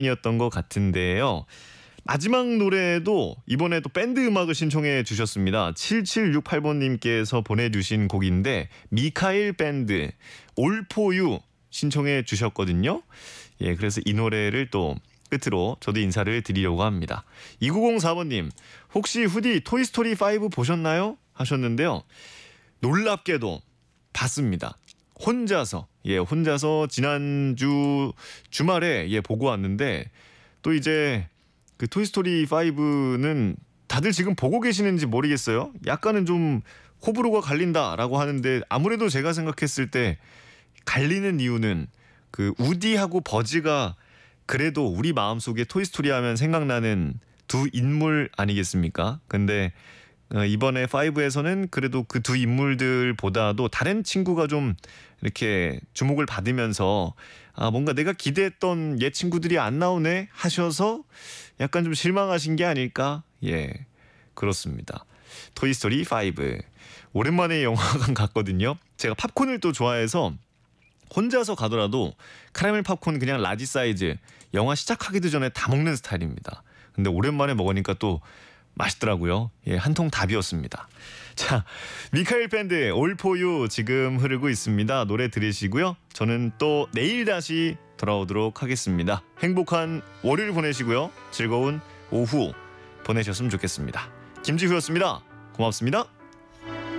이었던 것 같은데요. 마지막 노래도 이번에 또 밴드 음악을 신청해 주셨습니다. 7768번님께서 보내주신 곡인데 미카일 밴드 All For You 신청해 주셨거든요. 예, 그래서 이 노래를 또 끝으로 저도 인사를 드리려고 합니다. 2904번님 혹시 후디 토이스토리 5 보셨나요? 하셨는데요. 놀랍게도 봤습니다. 혼자서 지난주 주말에 보고 왔는데 또 이제 그 토이스토리 5는 다들 지금 보고 계시는지 모르겠어요. 약간은 좀 호불호가 갈린다라고 하는데 아무래도 제가 생각했을 때 갈리는 이유는 그 우디하고 버즈가 그래도 우리 마음속에 토이스토리 하면 생각나는 두 인물 아니겠습니까? 근데 이번에 5에서는 그래도 그 두 인물들보다도 다른 친구가 좀 이렇게 주목을 받으면서 뭔가 내가 기대했던 옛 친구들이 안 나오네 하셔서 약간 좀 실망하신 게 아닐까? 예, 그렇습니다. 토이스토리 5 오랜만에 영화관 갔거든요. 제가 팝콘을 또 좋아해서 혼자서 가더라도 카라멜 팝콘 그냥 라지 사이즈 영화 시작하기도 전에 다 먹는 스타일입니다. 근데 오랜만에 먹으니까 또 맛있더라고요. 예, 한 통 다 비웠습니다. 자, 미카엘 밴드 All For You 지금 흐르고 있습니다. 노래 들으시고요. 저는 또 내일 다시 돌아오도록 하겠습니다. 행복한 월요일 보내시고요. 즐거운 오후 보내셨으면 좋겠습니다. 김지후였습니다. 고맙습니다.